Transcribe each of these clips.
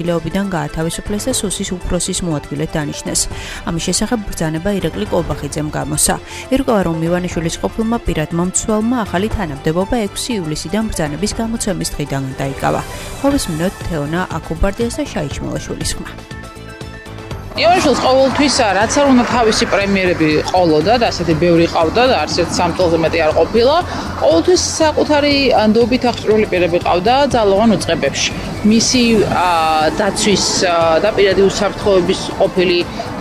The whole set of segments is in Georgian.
მოადგილეობიდან გაათავისუფლეს და სუსის უფროსის მოადგილედ დანიშნეს. ამის შესახებ ბრძანება ირაკლი კოლბახიძემ გამოსცა. ირკვევა, რომ ივანიშვილის ყოფილმა პირადმა მცველმა ახალი თანამდებობა 6 ივლისიდან ბრძანების გამოცემის დღიდან დაიკავა. ხობის მინოთ თეონა აკუბარდიას და შაიჩმელაშვილის ხმა. ივანიშვილს ყოველთვის რაც არ უნდა თავისი პრემიერები ყოლოდა და ასეთი ბევრი ყავდა და არც ერთ 3 წელზე მეტი არ ყოფილა. ყოველთვის საკუთარი ანდობით აღჭურვილი პირები ყავდა ძალოვან უწყებებში. მისი დაცვის და პირადი უსაფრთხოების ყოფილი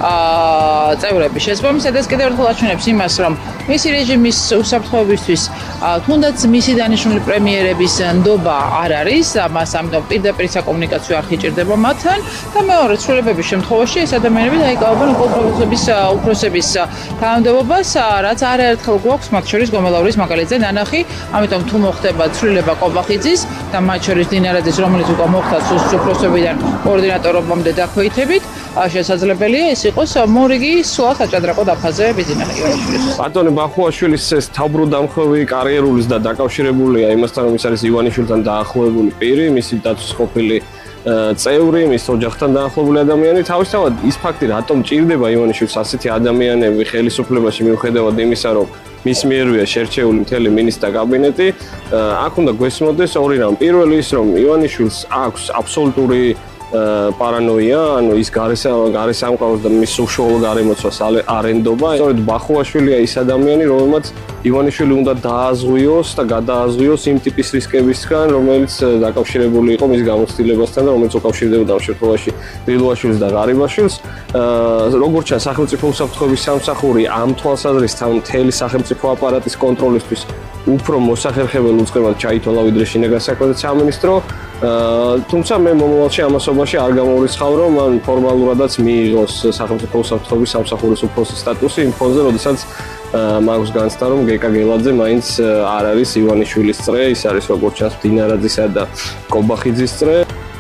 წევრები შესაბამისად ეს კიდევ ერთხელ აჩვენებს იმას, რომ მისი რეჟიმის უსაფრთხოებისთვის თუნდაც მისი დანიშნული პრემიერების ნდობა არ არის, ამას ამიტომ პირდაპირ საკომუნიკაციო არხი ჭირდება მათთან და მეორე ცვლილებების შემთხვევაში ეს ადამიანები დაიკავებენ უფროსების თანამდებობას, რაც არაერთხელ გვაქვს მათ შორის გომელაურის მაგალითზე ნანახი, ამიტომ თუ მოხდება ცვლილება კობახიძის და მათ შორის დინარაძის, რომელიც უკვე მოხდა სუსის უფროსებიდან კოორდინატორობამდე დაქვეითებით, შესაძლებელია ეს იყოს მორიგი სულად აჭადრაკო დაფაზე ბიზნესის ივანიშვილის. ბატონი ბახუაშვილის ეს თავბრუდამხვევი კარიერულის და დაკავშირებულია იმასთან, რომ ის არის ივანიშვილთან დაახლოებული პირი, მისი დაცვის ყოფილი წევრი, მის ოჯახთან დაახლოებული ადამიანი. თავისთავად ის ფაქტი, რატომ ჭირდება ივანიშვილს ასეთი ადამიანები ხელისუფლებაში მიუხედავად იმისა, რომ მის მიერვეა შერჩეული მთელი მინისტრთა კაბინეტი, აქ უნდა გვესმოდეს ორი რამ. პირველი ის, რომ ივანიშვილს აქვს აბსოლუტური პარანოია, ანუ ის გარესამყაროს და მის უშუალო გარემოცვას არენდობა. სწორედ ბახუაშვილია ის ადამიანი, რომელმაც ივანიშვილი უნდა დააზღვიოს და გადააზღვიოს იმ ტიპის რისკებისგან, რომელიც დაკავშირებული იყო მის გამოცდილებასთან და რომელიც უკავშირდებოდა ამ შემთხვევაში დილუაშვილს და ღარიბაშვილს. როგორც ჩანს, სახელმწიფო უსაფრთხოების სამსახური ამ თვალსაზრისით მთელი სახელმწიფო აპარატის კონტროლისთვის უფრო მოსახერხებელ უწყებად ჩაითვალა ვიდრე შინაგან საქმეთა სამინისტრო. თუმცა მე მომავალში ამასობაში არ გამორიცხავ, რომ მან ფორმალურადაც მიიღოს სახელმწიფო უსაფრთხოების სამსახურის უფროსის სტატუსი იმ ფონზე, როდესაც მაქვს განცდა, რომ გეკა გელაძე მაინც არ არის ივანიშვილის წრე, ის არის როგორც ჩანს დინარაძისა და კობახიძის წრე.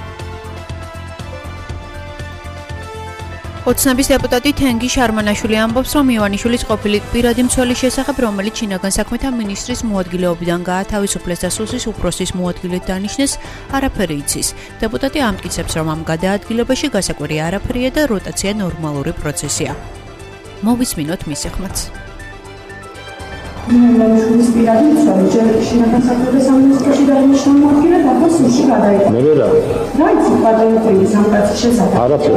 ოცნების დეპუტატი თენგი შარმანაშვილი ამბობს, რომ ივანიშვილის ყოფილი პირადი მცველის შესახებ, რომელიც შინაგან საქმეთა მინისტრის მოადგილეობიდან გაათავისუფლეს და სუსის უფროსის მოადგილედ დანიშნეს, არაფერი იცის. დეპუტატი ამტკიცებს, რომ ამ გადაადგილებაში გასაკვირი არაფერია და როტაცია ნორმალური პროცესია. მოვისმინოთ მის ხმაც. ივანიშვილის პირადი მცველი ჯერ შინაგან საქმეთა სამინისტროში დაინიშნა მოადგილე და ახლა სუსში გადაიყვანა. მე რა რაიცი პატრიოტების ამ კაცის შესახებ? არაფერი.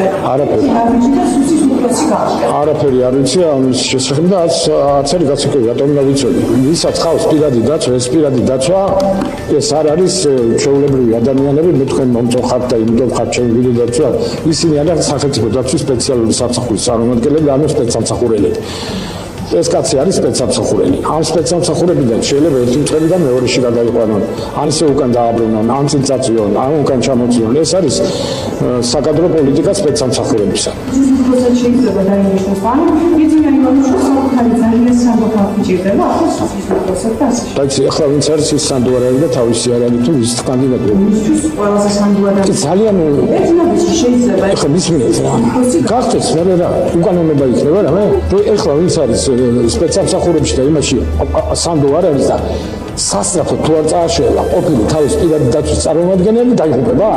სუსის უფროსი გააჩნია. არაფერი არ ვიცი ამის შესახებ და არც არის გასაკვირი, რატომ უნდა ვიცოდი. ვისაც ხავს პირადი დაცვა, ეს პირადი დაცვა ეს არ არის ჩვეულებრივი ადამიანები, მე თქვენ მომწოხართ და იმიტომ ხართ ჩემი პირადი დაცვა. ისინი არიან სახელმწიფო დაცვის სპეციალური სამსახურის წარმომადგენლები, ანუ სპეცსამსახურელები. ეს კაცი არის სპეცსამსახურელი. ამ სპეცსამსახურებიდან შეიძლება ერთი მწყებიდან მეორეში გადაიყვანონ, ან ისე უკან დააბრუნონ, ან წინ წაწვიონ, ან უკან ჩამოწვიონ. ეს არის საკადრო პოლიტიკა სპეცსამსახურებისა. შეიძლება დაინიშნოს, ანუ ეძინა ივანიშვილს საკუთარი ძალიან სამოქალაქო ჭირდება, ახლა სუსის უფროსად და ასე. დაიცი, ახლა ვინც არის ის სანდუარელი და თავისი არ არის თუ ის კანდიდატი. მისთვის ყველაზე სანდუარელი. ძალიან ეძინაბიში შეიძლება. ახლა მისმინეთ რა. გახდეს მე რა, უკანონობა იქნება რა მე. ახლა ვინც არის სპეცსამსახურებში და იმაში სანდო არ არის და სასწრაფოდ თუ არ წააშველა ყოფილი თავის პირადი დაცვის წარმომადგენელი დაიღუპება.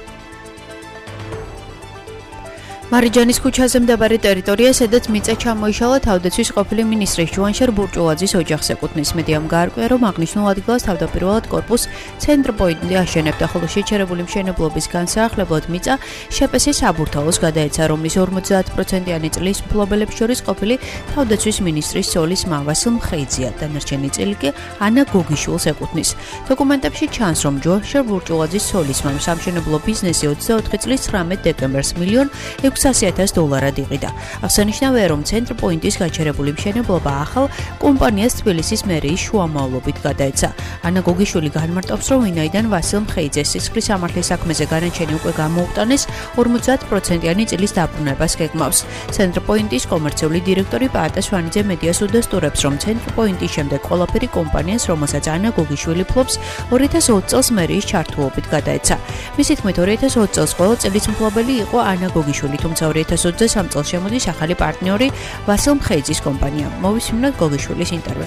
მარიჯანის ქუჩაზე მდებარე ტერიტორია, სადაც მიწა ჩამოიშალა თავდაცვის ყოფილი მინისტრის ჯუანშერ ბურჭულაძის ოჯახს ეკუთვნის. მედიამ გაარკვია, რომ აღნიშნულ ადგილას თავდაპირველად კორპუს ცენტრპოინტი აშენებდა, ხოლო შეჩერებული მშენებლობის განსაახლებლად მიწა შპს საბურთალოს გადაეცა, რომლის 50%-იანი წლის მფლობელებს შორის ყოფილი თავდაცვის მინისტრის ცოლის მა ვასილ მხეიძია. დანარჩენი წილი კი ანა გოგიშვილს ეკუთვნის. დოკუმენტებში ჩანს, რომ ჯუანშერ ბურჭულაძის ცოლის მამ სამშენებლო ბიზნესი 24 წლის 19 დეკემბერს $1,600,000 იყიდა. აღსანიშნავია, რომ ცენტრპოინტის გაჩერებული მშენებლობა ახალ კომპანიას თბილისის მერიის შუამავლობით გადაეცა. ანა გოგიშვილი განმარტავს, რომ ვინაიდან ვასილ მხეიძეს სისხლის სამართლის საქმეზე განაჩენი უკვე გამოუტანეს, 50%-იანი წილის დაბრუნებას გეგმავს. ცენტრპოინტის კომერციული დირექტორი პაატა სვანიძე მედიას უდასტურებს, რომ ცენტრპოინტის შემდეგ ყველაფერი კომპანიას, რომელსაც ანა გოგიშვილი ფლობს, 2020 წელს მერიის ჩართულობით გადაეცა. მისი თქმით, 2020 წელს ყველა წლის მფლობელი იყო ანა გოგიშვილი, თუმცა 2023 წელს შემოდის ახალი პარტნიორი ვასილ მხეიძის კომპანია. მოვისმინოთ გოგიშვილის ინტერვიუ.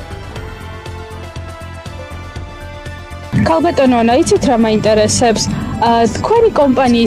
ქალბატონო, იცით რა მაინტერესებს? თქვენი კომპანიის